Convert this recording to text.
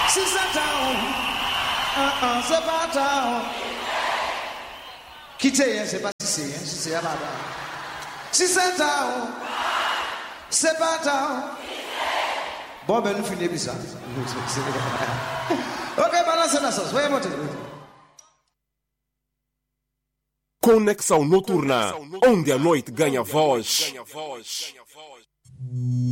C'est pas tant. Quittez, c'est pas si c'est là-bas. Si c'est tant, c'est pas tant. Bon, ben nous finissons ça. Ok, balancez la sauce. Voyez monter. Conexão Noturna, onde a noite ganha voz.